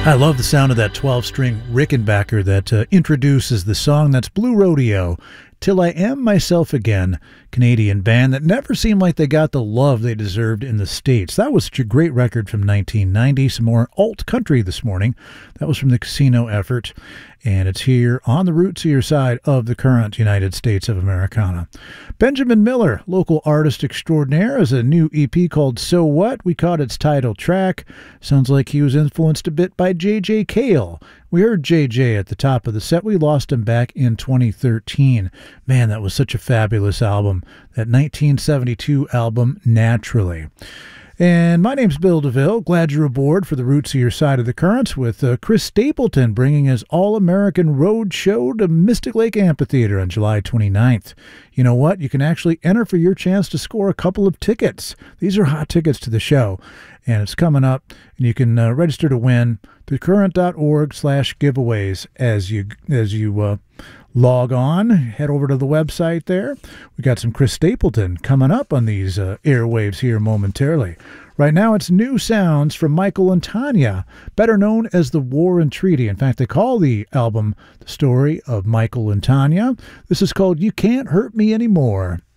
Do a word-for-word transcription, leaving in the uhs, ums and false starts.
I love the sound of that twelve-string Rickenbacker that uh, introduces the song. That's Blue Rodeo, Till I Am Myself Again, Canadian band that never seemed like they got the love they deserved in the States. That was such a great record from nineteen ninety. Some more alt country this morning. That was from the Casino Effort, and it's here on the Roots to your side of the current United States of Americana. Benjamin Miller, local artist extraordinaire, has a new E P called So What. We caught its title track. Sounds like he was influenced a bit by J J Cale. We heard J J at the top of the set. We lost him back in twenty thirteen. Man, that was such a fabulous album. That nineteen seventy-two album, Naturally. And my name's Bill DeVille. Glad you're aboard for the Roots of Your Side of the Currents with uh, Chris Stapleton bringing his All-American Road Show to Mystic Lake Amphitheater on July twenty-ninth. You know what? You can actually enter for your chance to score a couple of tickets. These are hot tickets to the show, and it's coming up, and you can uh, register to win through current.org slash giveaways as you, as you uh, log on. Head over to the website there. We got some Chris Stapleton coming up on these uh, airwaves here momentarily. Right now, it's new sounds from Michael and Tanya, better known as The War and Treaty. In fact, they call the album The Story of Michael and Tanya. This is called You Can't Hurt Me Anymore.